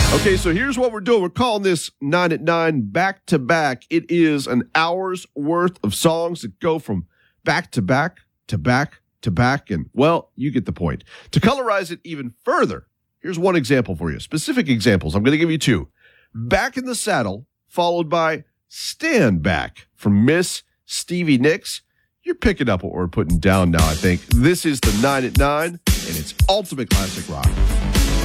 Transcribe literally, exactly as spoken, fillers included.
Okay, so here's what we're doing. We're calling this nine at nine back to back. It is an hour's worth of songs that go from back to back to back to back. And, well, you get the point. To colorize it even further, here's one example for you. Specific examples. I'm going to give you two. Back in the Saddle, followed by Stand Back from Miss Stevie Nicks. You're picking up what we're putting down now, I think. This is the nine at nine, and it's ultimate classic rock.